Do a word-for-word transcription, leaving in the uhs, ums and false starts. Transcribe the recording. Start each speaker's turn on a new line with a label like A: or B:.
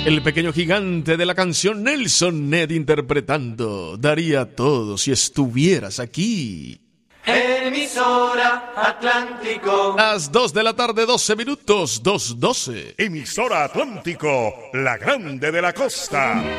A: El pequeño gigante de la canción, Nelson Ned, interpretando Daría todo si estuvieras aquí.
B: Emisora Atlántico.
A: Las dos de la tarde, doce minutos, dos doce.
C: Emisora Atlántico, la grande de la costa.